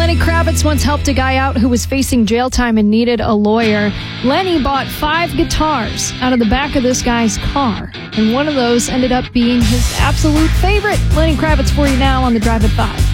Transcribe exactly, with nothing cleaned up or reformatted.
Lenny Kravitz once helped a guy out who was facing jail time and needed a lawyer. Lenny bought five guitars out of the back of this guy's car, and one of those ended up being his absolute favorite. Lenny Kravitz for you now on the Drive at five.